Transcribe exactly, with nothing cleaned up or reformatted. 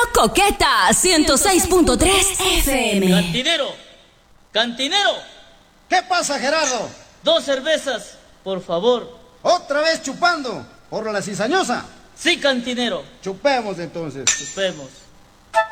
Coqueta ciento seis punto tres F M. Cantinero, cantinero. ¿Qué pasa, Gerardo? Dos cervezas, por favor. ¿Otra vez chupando? ¿Por la cizañosa? Sí, cantinero. Chupemos entonces. Chupemos.